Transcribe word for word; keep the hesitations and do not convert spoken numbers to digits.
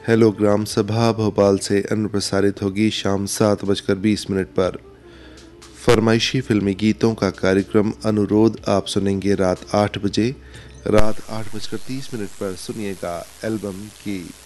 Hello ग्राम सभा भोपाल से अन्न प्रसारित होगी शाम सात बजकर बीस मिनट पर। फरमाइशी फिल्मी गीतों का कार्यक्रम अनुरोध आप सुनेंगे रात आठ बजे। रात आठ बजकर तीस मिनट पर सुनिएगा एल्बम की